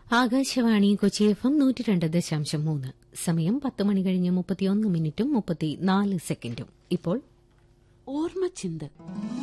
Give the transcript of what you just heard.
Akashvani Kochi FM 102.3. സമയം 10 മണി കഴിഞ്ഞ് 31 മിനിറ്റും 34 സെക്കൻഡും. ഇപ്പോൾ ഓർമ്മച്ചിന്ത്.